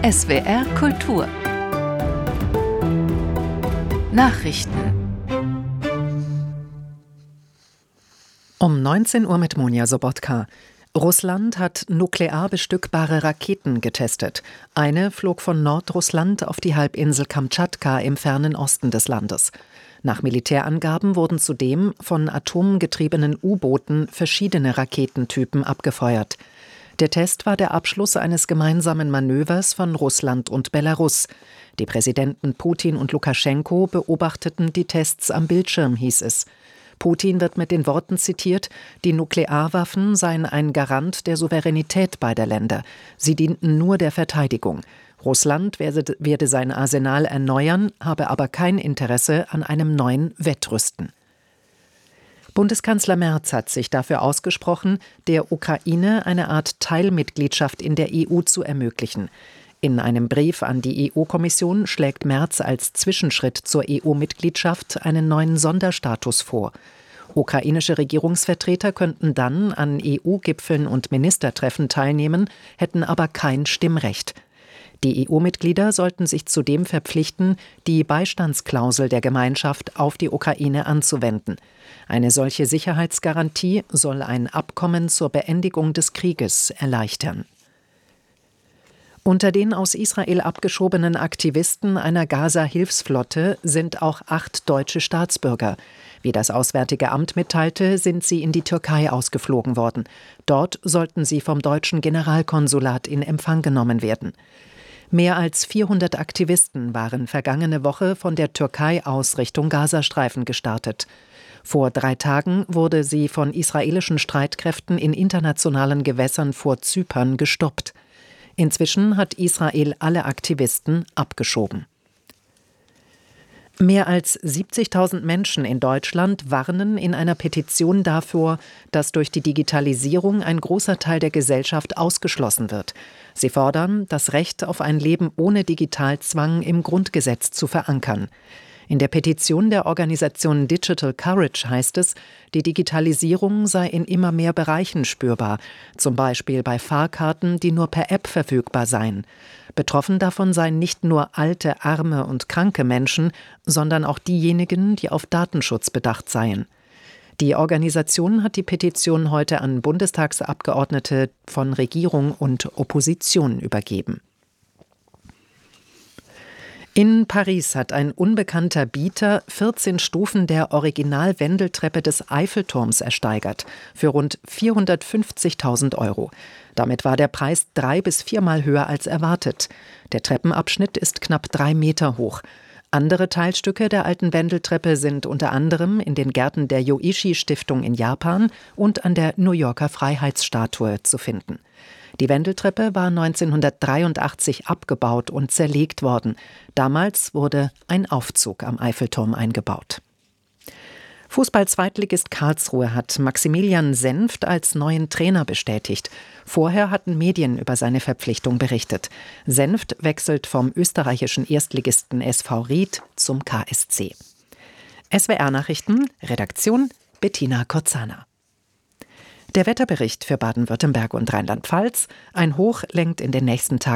SWR Kultur Nachrichten Um 19 Uhr mit Monja Sobotka. Russland hat nuklear bestückbare Raketen getestet. Eine flog von Nordrussland auf die Halbinsel Kamtschatka im fernen Osten des Landes. Nach Militärangaben wurden zudem von atomgetriebenen U-Booten verschiedene Raketentypen abgefeuert. Der Test war der Abschluss eines gemeinsamen Manövers von Russland und Belarus. Die Präsidenten Putin und Lukaschenko beobachteten die Tests am Bildschirm, hieß es. Putin wird mit den Worten zitiert, die Nuklearwaffen seien ein Garant der Souveränität beider Länder. Sie dienten nur der Verteidigung. Russland werde sein Arsenal erneuern, habe aber kein Interesse an einem neuen Wettrüsten. Bundeskanzler Merz hat sich dafür ausgesprochen, der Ukraine eine Art Teilmitgliedschaft in der EU zu ermöglichen. In einem Brief an die EU-Kommission schlägt Merz als Zwischenschritt zur EU-Mitgliedschaft einen neuen Sonderstatus vor. Ukrainische Regierungsvertreter könnten dann an EU-Gipfeln und Ministertreffen teilnehmen, hätten aber kein Stimmrecht. Die EU-Mitglieder sollten sich zudem verpflichten, die Beistandsklausel der Gemeinschaft auf die Ukraine anzuwenden. Eine solche Sicherheitsgarantie soll ein Abkommen zur Beendigung des Krieges erleichtern. Unter den aus Israel abgeschobenen Aktivisten einer Gaza-Hilfsflotte sind auch 8 deutsche Staatsbürger. Wie das Auswärtige Amt mitteilte, sind sie in die Türkei ausgeflogen worden. Dort sollten sie vom deutschen Generalkonsulat in Empfang genommen werden. Mehr als 400 Aktivisten waren vergangene Woche von der Türkei aus Richtung Gazastreifen gestartet. Vor 3 Tagen wurde sie von israelischen Streitkräften in internationalen Gewässern vor Zypern gestoppt. Inzwischen hat Israel alle Aktivisten abgeschoben. Mehr als 70.000 Menschen in Deutschland warnen in einer Petition davor, dass durch die Digitalisierung ein großer Teil der Gesellschaft ausgeschlossen wird. Sie fordern, das Recht auf ein Leben ohne Digitalzwang im Grundgesetz zu verankern. In der Petition der Organisation Digital Courage heißt es, die Digitalisierung sei in immer mehr Bereichen spürbar, zum Beispiel bei Fahrkarten, die nur per App verfügbar seien. Betroffen davon seien nicht nur alte, arme und kranke Menschen, sondern auch diejenigen, die auf Datenschutz bedacht seien. Die Organisation hat die Petition heute an Bundestagsabgeordnete von Regierung und Opposition übergeben. In Paris hat ein unbekannter Bieter 14 Stufen der Original-Wendeltreppe des Eiffelturms ersteigert, für rund 450.000 €. Damit war der Preis 3- bis 4-mal höher als erwartet. Der Treppenabschnitt ist knapp 3 Meter hoch. Andere Teilstücke der alten Wendeltreppe sind unter anderem in den Gärten der Yoichi-Stiftung in Japan und an der New Yorker Freiheitsstatue zu finden. Die Wendeltreppe war 1983 abgebaut und zerlegt worden. Damals wurde ein Aufzug am Eiffelturm eingebaut. Fußball-Zweitligist Karlsruhe hat Maximilian Senft als neuen Trainer bestätigt. Vorher hatten Medien über seine Verpflichtung berichtet. Senft wechselt vom österreichischen Erstligisten SV Ried zum KSC. SWR-Nachrichten, Redaktion Bettina Kozana. Der Wetterbericht für Baden-Württemberg und Rheinland-Pfalz: Ein Hoch lenkt in den nächsten Tagen